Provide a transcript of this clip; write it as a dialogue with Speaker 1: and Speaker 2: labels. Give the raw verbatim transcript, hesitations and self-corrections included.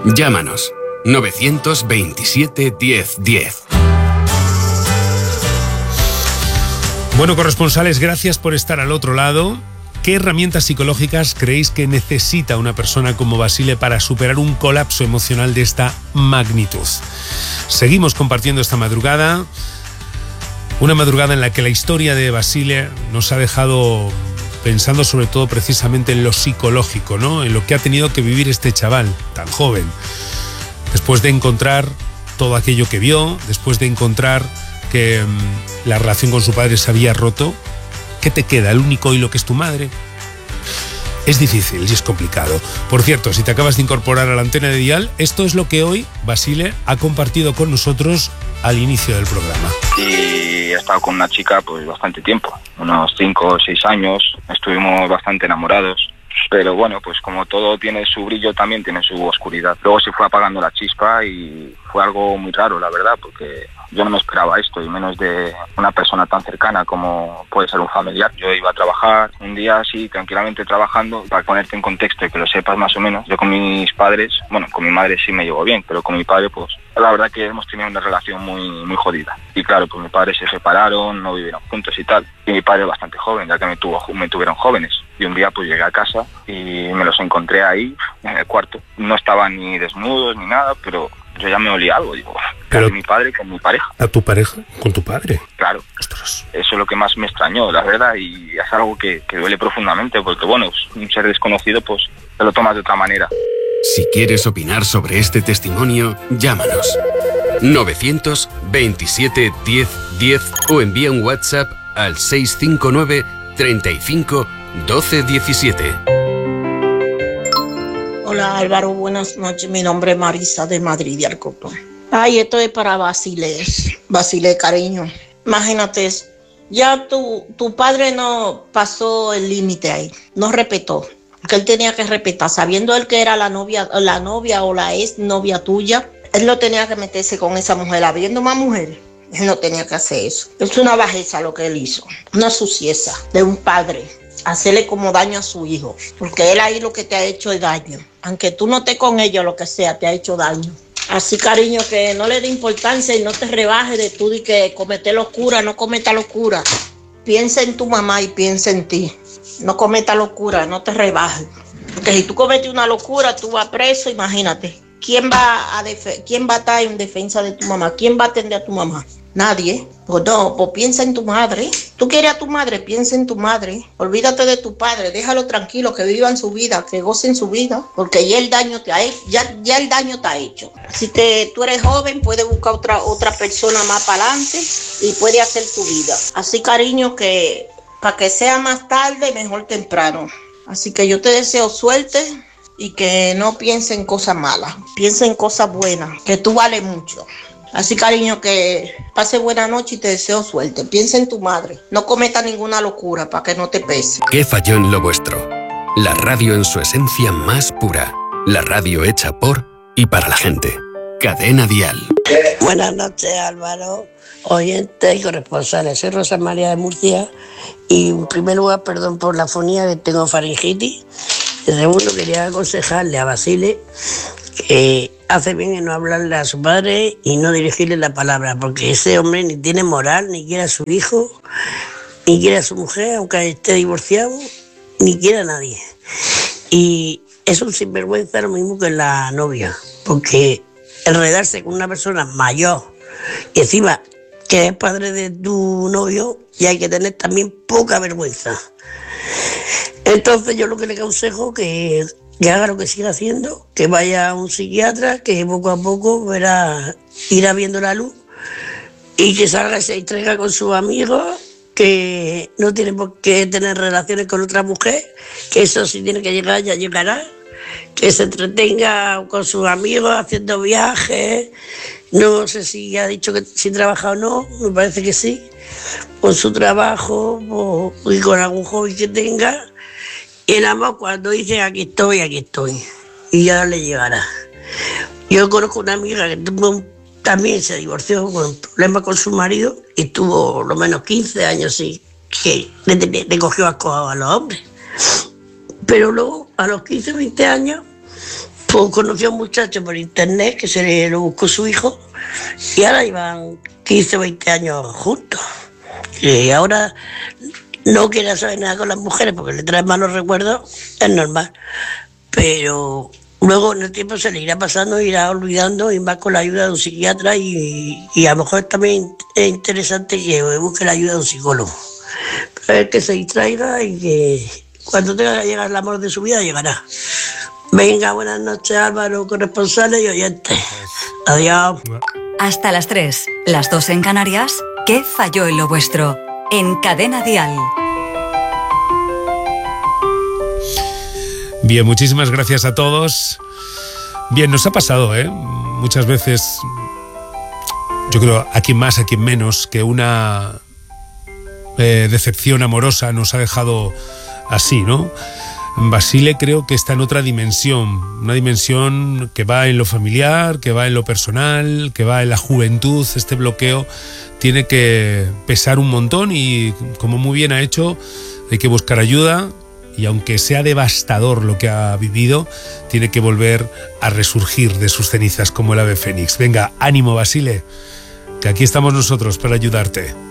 Speaker 1: Llámanos novecientos veintisiete diez diez.
Speaker 2: Bueno, corresponsales, gracias por estar al otro lado. ¿Qué herramientas psicológicas creéis que necesita una persona como Basile para superar un colapso emocional de esta magnitud? Seguimos compartiendo esta madrugada, una madrugada en la que la historia de Basile nos ha dejado pensando sobre todo precisamente en lo psicológico, ¿no? En lo que ha tenido que vivir este chaval tan joven, después de encontrar todo aquello que vio, después de encontrar que mmm, la relación con su padre se había roto. ¿Qué te queda? ¿El único hilo que es tu madre? Es difícil y es complicado. Por cierto, si te acabas de incorporar a la antena de Dial, esto es lo que hoy Basile ha compartido con nosotros al inicio del programa.
Speaker 3: Y he estado con una chica pues bastante tiempo, unos cinco o seis años, estuvimos bastante enamorados. Pero bueno, pues como todo tiene su brillo, también tiene su oscuridad. Luego se fue apagando la chispa y fue algo muy raro, la verdad, porque yo no me esperaba esto, y menos de una persona tan cercana como puede ser un familiar. Yo iba a trabajar un día así, tranquilamente trabajando, para ponerte en contexto y que lo sepas más o menos. Yo con mis padres, bueno, con mi madre sí me llevo bien, pero con mi padre, pues la verdad que hemos tenido una relación muy, muy jodida. Y claro, pues mis padres se separaron, no vivieron juntos y tal. Y mi padre bastante joven, ya que me, tuvo, me tuvieron jóvenes. Y un día pues llegué a casa y me los encontré ahí, en el cuarto. No estaban ni desnudos ni nada, pero yo ya me olía algo, digo, pero mi padre con mi pareja.
Speaker 2: ¿A tu pareja? ¿Con tu padre?
Speaker 3: Claro.
Speaker 2: Ostras.
Speaker 3: Eso es lo que más me extrañó, la verdad, y es algo que, que duele profundamente, porque bueno, un ser desconocido, pues te lo tomas de otra manera.
Speaker 1: Si quieres opinar sobre este testimonio, llámanos novecientos veintisiete diez diez o envía un WhatsApp al seis cinco nueve treinta y cinco doce diecisiete.
Speaker 4: Hola Álvaro, buenas noches. Mi nombre es Marisa de Madrid, de Alcorcón. Ay, esto es para Basile. Basile, cariño. Imagínate, ya tu, tu padre no pasó el límite ahí, no respetó. Que él tenía que respetar, sabiendo él que era la novia, la novia o la ex novia tuya, él no tenía que meterse con esa mujer, habiendo más mujeres. Él no tenía que hacer eso. Es una bajeza lo que él hizo, una suciedad de un padre, hacerle como daño a su hijo, porque él ahí lo que te ha hecho es daño. Aunque tú no estés con ellos, lo que sea, te ha hecho daño. Así, cariño, que no le dé importancia y no te rebajes de tú y que comete locura, no cometa locura. Piensa en tu mamá y piensa en ti. No cometa locura, no te rebajes. Porque si tú cometes una locura, tú vas preso, imagínate. ¿Quién va a def- quién va a estar en defensa de tu mamá? ¿Quién va a atender a tu mamá? Nadie. Pues no, pues piensa en tu madre. Tú quieres a tu madre, piensa en tu madre. Olvídate de tu padre, déjalo tranquilo, que vivan su vida, que gocen su vida, porque ya el daño te ha hecho, ya, ya el daño está hecho. Si te, tú eres joven, puedes buscar otra, otra persona más para adelante y puedes hacer tu vida. Así, cariño, que para que sea más tarde, mejor temprano. Así que yo te deseo suerte y que no piense en cosas malas, piensa en cosas buenas, que tú vales mucho. Así, cariño, que pase buena noche y te deseo suerte. Piensa en tu madre. No cometa ninguna locura para que no te pese.
Speaker 1: ¿Qué falló en lo vuestro? La radio en su esencia más pura. La radio hecha por y para la gente. Cadena Dial.
Speaker 5: Buenas noches, Álvaro, oyente y corresponsales. Soy Rosa María de Murcia y en primer lugar, perdón por la fonía, que tengo faringitis. En segundo, quería aconsejarle a Basile que hace bien en no hablarle a su padre y no dirigirle la palabra, porque ese hombre ni tiene moral, ni quiere a su hijo, ni quiere a su mujer, aunque esté divorciado, ni quiere a nadie. Y es un sinvergüenza lo mismo que la novia, porque enredarse con una persona mayor y encima que es padre de tu novio, y hay que tener también poca vergüenza. Entonces yo lo que le aconsejo que que haga lo que siga haciendo, que vaya a un psiquiatra, que poco a poco verá, irá viendo la luz y que salga y se entrega con sus amigos, que no tiene por qué tener relaciones con otra mujer, que eso si tiene que llegar ya llegará, que se entretenga con sus amigos haciendo viajes, no sé si ha dicho que si trabaja o no, me parece que sí, con su trabajo o, y con algún hobby que tenga. Y el amor, cuando dice aquí estoy, aquí estoy. Y ya le llegará. Yo conozco una amiga que tuvo, también se divorció con problemas con su marido y tuvo lo menos quince años, sí, que le, le, le cogió asco a los hombres. Pero luego, a los quince, veinte años, Pues conoció a un muchacho por internet que se le lo buscó su hijo y ahora llevan quince o veinte años juntos. Y ahora no quiere saber nada con las mujeres porque le trae malos recuerdos, es normal. Pero luego en el tiempo se le irá pasando, irá olvidando y más con la ayuda de un psiquiatra y, y a lo mejor también es interesante que busque la ayuda de un psicólogo. Pero es que se distraiga y que cuando tenga que llegar el amor de su vida llegará. Venga, buenas noches Álvaro, corresponsales y oyentes. Adiós.
Speaker 6: Hasta las tres, las dos en Canarias. ¿Qué falló en lo vuestro? En Cadena Dial.
Speaker 2: Bien, muchísimas gracias a todos. Bien, nos ha pasado, ¿eh? Muchas veces, yo creo, a quien más, a quien menos, que una eh, decepción amorosa nos ha dejado así, ¿no? Basile creo que está en otra dimensión, una dimensión que va en lo familiar, que va en lo personal, que va en la juventud. Este bloqueo tiene que pesar un montón y, como muy bien ha hecho, hay que buscar ayuda y aunque sea devastador lo que ha vivido, tiene que volver a resurgir de sus cenizas como el ave fénix. Venga, ánimo Basile, que aquí estamos nosotros para ayudarte.